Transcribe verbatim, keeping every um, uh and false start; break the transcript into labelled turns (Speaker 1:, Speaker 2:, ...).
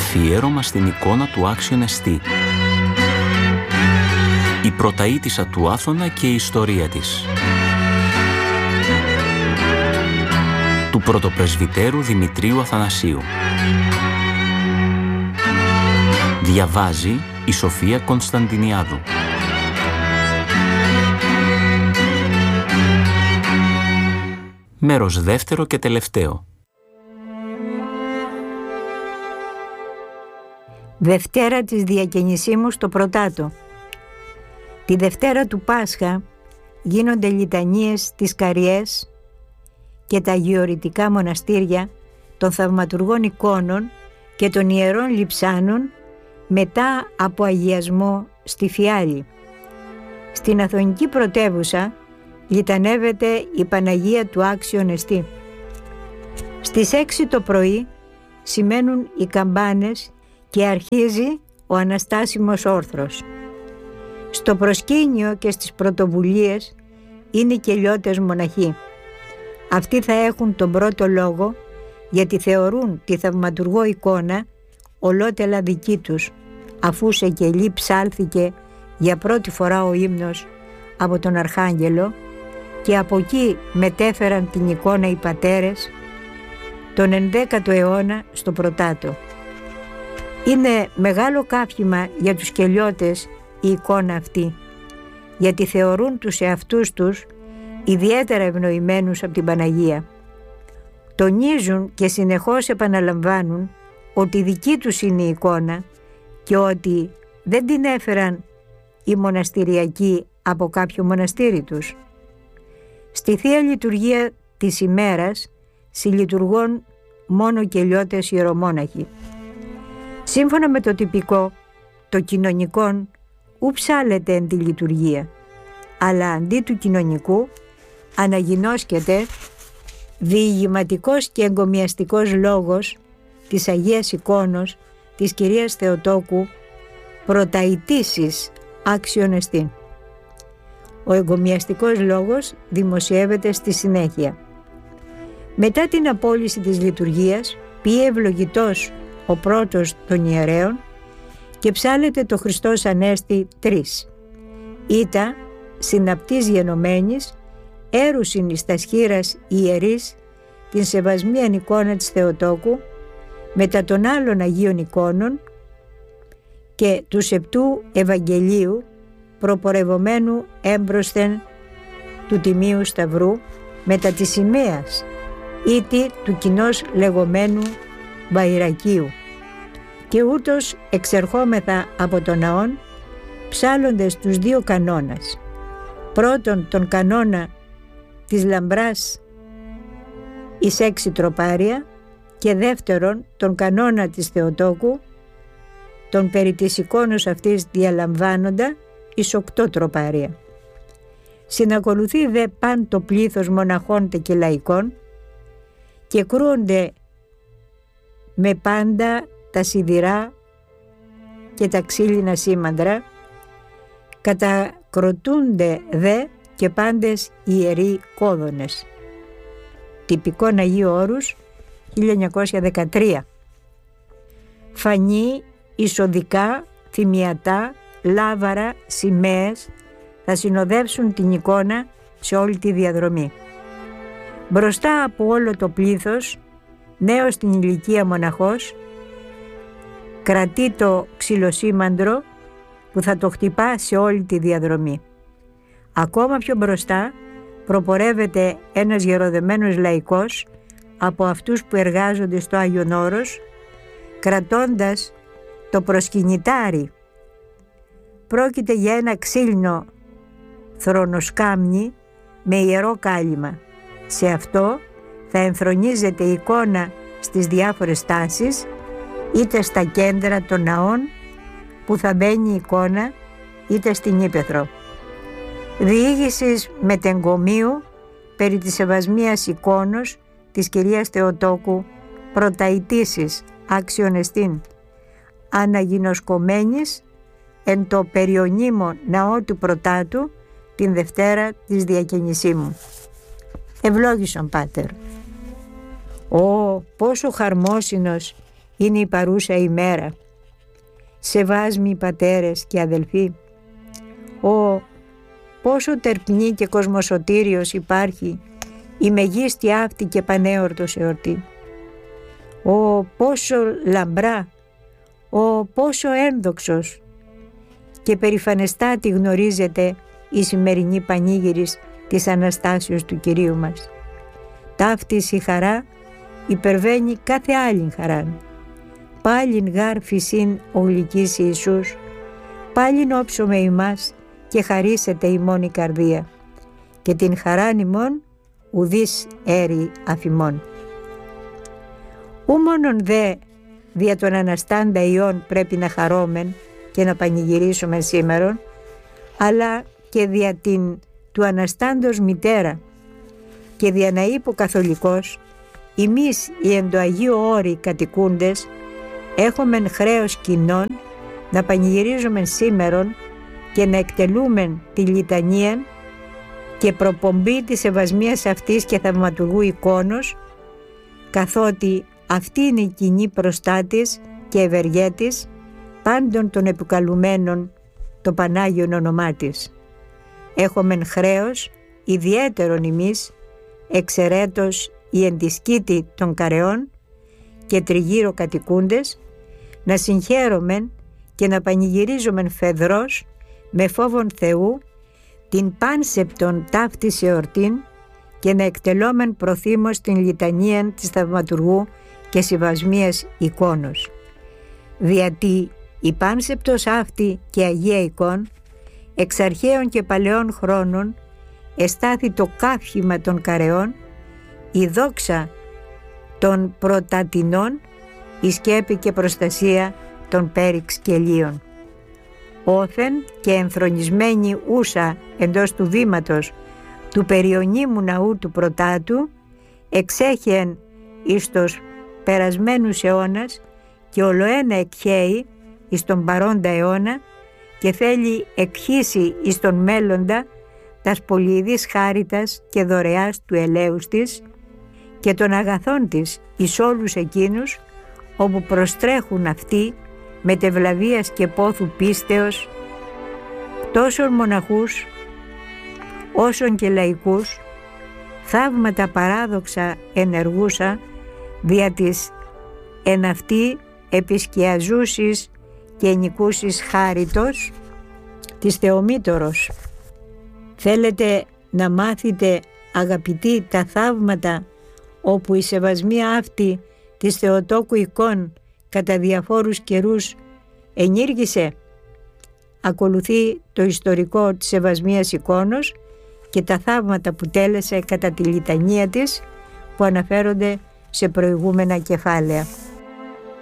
Speaker 1: αφιέρωμα στην εικόνα του άξιον εστί. Η πρωταΐτισσα του Άθωνα και η ιστορία της. Του πρωτοπρεσβυτέρου Δημητρίου Αθανασίου. Διαβάζει η Σοφία Κωνσταντινιάδου. Μέρος δεύτερο και τελευταίο.
Speaker 2: Δευτέρα της Διακαινησίμου στο Πρωτάτο. Τη Δευτέρα του Πάσχα γίνονται λιτανίες στις Καριές και τα αγιορητικά μοναστήρια των θαυματουργών εικόνων και των ιερών λειψάνων μετά από αγιασμό στη Φιάλη. Στην Αθωνική πρωτεύουσα λιτανεύεται η Παναγία του Άξιον Εστί. Στις έξι το πρωί σημαίνουν οι καμπάνες και αρχίζει ο Αναστάσιμος όρθρος. Στο προσκήνιο και στις πρωτοβουλίες είναι οι κελιώτες μοναχοί. Αυτοί θα έχουν τον πρώτο λόγο, γιατί θεωρούν τη θαυματουργό εικόνα ολότελα δική τους, αφού σε κελί ψάλθηκε για πρώτη φορά ο ύμνος από τον Αρχάγγελο και από εκεί μετέφεραν την εικόνα οι πατέρες τον ενδέκατο αιώνα στο Πρωτάτο. Είναι μεγάλο καύχημα για τους κελιώτες η εικόνα αυτή, γιατί θεωρούν τους εαυτούς τους ιδιαίτερα ευνοημένους από την Παναγία. Τονίζουν και συνεχώς επαναλαμβάνουν ότι δική τους είναι η εικόνα και ότι δεν την έφεραν οι μοναστηριακοί από κάποιο μοναστήρι τους. Στη Θεία Λειτουργία της ημέρας συλλειτουργούν μόνο κελιώτες ιερομόναχοι. Σύμφωνα με το τυπικό, το κοινωνικόν ου ψάλεται εν τη λειτουργία, αλλά αντί του κοινωνικού αναγινώσκεται διηγηματικός και εγκομιαστικός λόγος της Αγίας Εικόνος της Κυρίας Θεοτόκου πρωταΐτισσης άξιον εστίν. Ο εγκομιαστικός λόγος δημοσιεύεται στη συνέχεια. Μετά την απόλυση της λειτουργίας πήγε ευλογητός ο πρώτος των ιερέων και ψάλεται το Χριστός Ανέστη τρεις. Ήτα συναπτής γενομένης έρουσιν εις τας χείρας ιερείς την σεβασμίαν εικόνα της Θεοτόκου μετά των άλλων Αγίων εικόνων και του σεπτού Ευαγγελίου προπορευομένου έμπροσθεν του Τιμίου Σταυρού μετά της σημαίας ήτι του κοινώς λεγόμενου Βαϊρακίου. Και ούτως εξερχόμεθα από τον ναόν ψάλλοντες τους δύο κανόνας. Πρώτον τον κανόνα της λαμπράς εις έξι τροπάρια και δεύτερον τον κανόνα της Θεοτόκου τον περί της εικόνος αυτής διαλαμβάνοντα εις οκτώ τροπάρια. Συνακολουθεί δε παν το πλήθος μοναχών και λαϊκών και κρούονται με πάντα τα σιδηρά και τα ξύλινα σήμαντρα, κατακροτούνται δε και πάντες ιεροί κόδωνες. Τυπικών Αγίου Όρους χίλια εννιακόσια δεκατρία. Φανή, εισοδικά, θυμιατά, λάβαρα, σημαίες θα συνοδεύσουν την εικόνα σε όλη τη διαδρομή. Μπροστά από όλο το πλήθος, νέος στην ηλικία μοναχός, κρατεί το ξυλοσήμαντρο που θα το χτυπά σε όλη τη διαδρομή. Ακόμα πιο μπροστά προπορεύεται ένας γεροδεμένος λαϊκός από αυτούς που εργάζονται στο Άγιον Όρος, κρατώντας το προσκυνητάρι. Πρόκειται για ένα ξύλινο θρονοσκάμνι με ιερό κάλυμα. Σε αυτό θα εμφρονίζεται η εικόνα στις διάφορες τάσεις, είτε στα κέντρα των ναών που θα μπαίνει η εικόνα, είτε στην ύπαιθρο. Διήγησης μετεγκομείου περί της σεβασμίας εικόνος της Κυρίας Θεοτόκου πρωταΐτισσης άξιον εστίν, αναγινωσκομένης εν το περιονίμο ναό του Πρωτάτου την Δευτέρα της Διακαινησίμου. Ευλόγησον Πάτερ. Ω, πόσο χαρμόσυνος είναι η παρούσα ημέρα. Σεβάσμοι πατέρες και αδελφοί, ο πόσο τερπνή και κοσμοσωτήριος υπάρχει η μεγίστη αυτή και πανέορτος εορτή. Ο πόσο λαμπρά, ο πόσο ένδοξος και περηφανεστάτη γνωρίζεται η σημερινή πανήγυρις της Αναστάσεως του Κυρίου μας. Ταύτης η χαρά υπερβαίνει κάθε άλλη χαρά. Πάλιν γάρ φυσίν ο γλυκής Ιησούς, πάλιν όψομαι ημάς και χαρίσετε ημών η καρδία, και την χαράν ημών ουδείς έρη αφημών. Ού μόνον δε δια τον Αναστάντα Υιόν πρέπει να χαρόμεν και να πανηγυρίσουμε σήμερον, αλλά και δια την του Αναστάντος μητέρα, και δια να είπε ο καθολικός, εμείς οι εν το Αγίου Όροι κατοικούντες έχομεν χρέος κοινών να πανηγυρίζομεν σήμερον και να εκτελούμεν τη λιτανία και προπομπή της σεβασμίας αυτής και θαυματουργού εικόνος, καθότι αυτή είναι η κοινή προστάτης και ευεργέτης πάντων των επικαλουμένων το Πανάγιον όνομά της. Έχομεν χρέος ιδιαίτερον ημείς, εξαιρέτως η εντισκήτη των καρεών και τριγύρω κατοικούντες, να συγχαίρομεν και να πανηγυρίζομεν φεδρός με φόβον Θεού την πάνσεπτον ταύτης εορτήν και να εκτελόμεν προθύμως την λιτανία της θαυματουργού και συμβασμίας εικόνος. Διατί η πάνσεπτος αυτή και Αγία εικόν εξ αρχαίων και παλαιών χρόνων εστάθη το καύχημα των καρεών, η δόξα των πρωτατινών, η σκέπη και προστασία των πέριξ κελίων. Όθεν και ενθρονισμένη ούσα εντός του βήματος του περιονίμου ναού του Πρωτάτου εξέχεεν εις τους περασμένους αιώνας και ολοένα εκχέει εις τον παρόντα αιώνα και θέλει εκχύσει εις τον μέλλοντα τας πολυειδής χάριτας και δωρεάς του ελέους της και των αγαθών της εις όλους εκείνους όπου προστρέχουν αυτοί με τευλαβίας και πόθου πίστεως τόσων μοναχούς όσων και λαϊκούς, θαύματα παράδοξα ενεργούσα δια της εν αυτή επισκιαζούσης και ενικούσης χάριτος της Θεομήτωρος. Θέλετε να μάθετε, αγαπητοί, τα θαύματα όπου η σεβασμία αυτή της Θεοτόκου εικόν κατά διαφόρους καιρούς ενήργησε? Ακολουθεί το ιστορικό της σεβασμίας εικόνος και τα θαύματα που τέλεσε κατά τη λιτανία της που αναφέρονται σε προηγούμενα κεφάλαια.